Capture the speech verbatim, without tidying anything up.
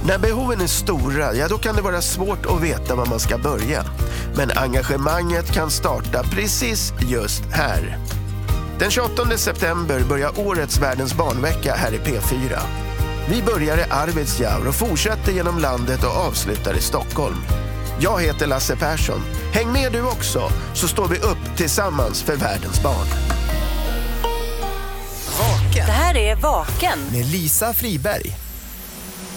När behoven är stora, ja då kan det vara svårt att veta var man ska börja. Men engagemanget kan starta precis just här. Den tjugoåttonde september börjar årets Världens barnvecka här i P fyra. Vi börjar i Arvidsjaur och fortsätter genom landet och avslutar i Stockholm. Jag heter Lasse Persson. Häng med du också, så står vi upp tillsammans för världens barn. Vaken. Det här är Vaken med Lisa Friberg.